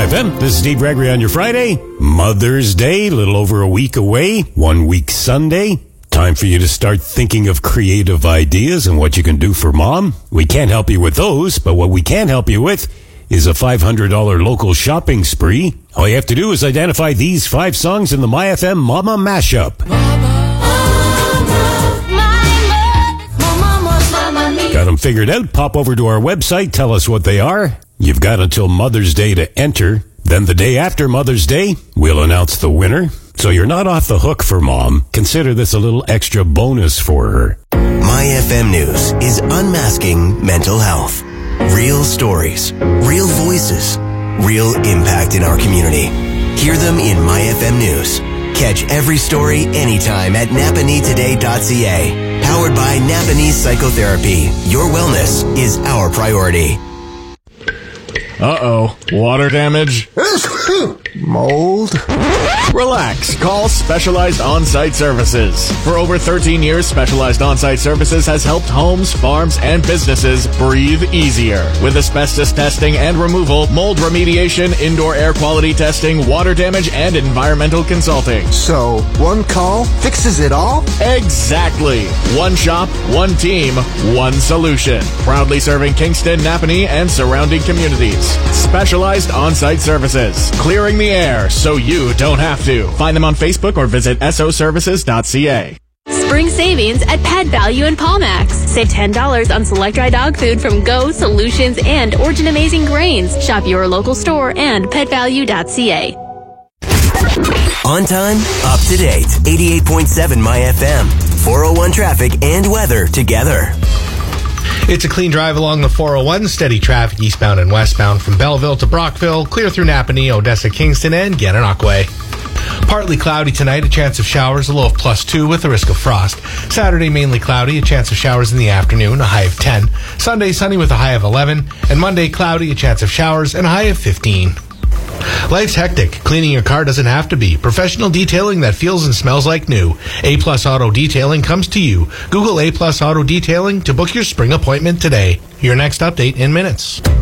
FM. This is Steve Gregory on your Friday. Mother's Day, a little over a week away. 1 week Sunday. Time for you to start thinking of creative ideas and what you can do for mom. We can't help you with those, but what we can help you with is a $500 local shopping spree. All you have to do is identify these 5 songs in the MyFM Mama Mashup. Got them figured out? Pop over to our website, tell us what they are. You've got until Mother's Day to enter. Then the day after Mother's Day, we'll announce the winner. So you're not off the hook for mom. Consider this a little extra bonus for her. MyFM News is unmasking mental health. Real stories, real voices, real impact in our community. Hear them in MyFM News. Catch every story anytime at napanitoday.ca. Powered by Napanese Psychotherapy. Your wellness is our priority. Uh-oh. Water damage? Mold? Relax. Call Specialized On-Site Services. For over 13 years, Specialized On-Site Services has helped homes, farms, and businesses breathe easier. With asbestos testing and removal, mold remediation, indoor air quality testing, water damage, and environmental consulting. So, one call fixes it all? Exactly. One shop, one team, one solution. Proudly serving Kingston, Napanee, and surrounding communities. Specialized On-Site Services. Clearing the air so you don't have to. Find them on Facebook or visit soservices.ca. Spring savings at Pet Value in Palmax. Save $10 on select dry dog food from Go, Solutions, and Origin Amazing Grains. Shop your local store and petvalue.ca. On time, up to date. 88.7 MyFM. 401 traffic and weather together. It's a clean drive along the 401, steady traffic eastbound and westbound from Belleville to Brockville, clear through Napanee, Odessa, Kingston, and Gananoque. Partly cloudy tonight, a chance of showers, a low of +2 with a risk of frost. Saturday, mainly cloudy, a chance of showers in the afternoon, a high of 10. Sunday, sunny with a high of 11. And Monday, cloudy, a chance of showers, and a high of 15. Life's hectic. Cleaning your car doesn't have to be. Professional detailing that feels and smells like new. A-Plus Auto Detailing comes to you. Google A-Plus Auto Detailing to book your spring appointment today. Your next update in minutes.